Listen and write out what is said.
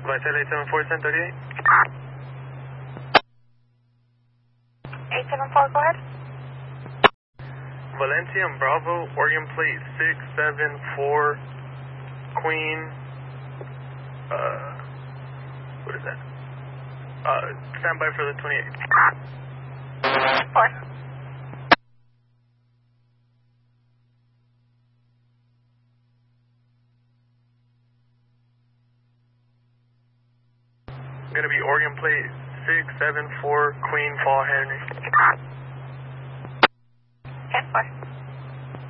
Vital 874, 1038. 874, go ahead. Valencia and Bravo, Oregon plate 674, Queen, what is that? Stand by for the 28. 4. Gonna be Oregon plate 674, Queen, Fall Henry.